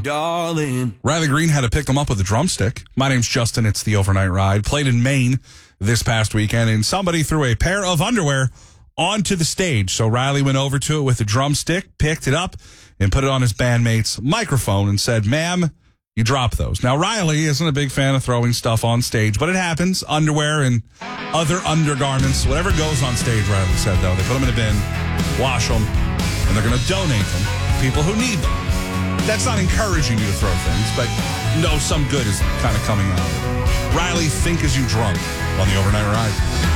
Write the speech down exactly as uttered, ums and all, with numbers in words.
darling. Riley Green had to pick them up with a drumstick. My name's Justin. It's the Overnight Ride. Played in Maine this past weekend, and somebody threw a pair of underwear onto the stage. So Riley went over to it with a drumstick, picked it up, and put it on his bandmate's microphone and said, "Ma'am, you dropped those." Now, Riley isn't a big fan of throwing stuff on stage, but it happens. Underwear and other undergarments, whatever goes on stage, Riley said, though. They put them in a bin, wash them, and they're going to donate them to people who need them. That's not encouraging you to throw things, but no, some good is kind of coming out of it. Riley, think as you drunk on the Overnight Ride.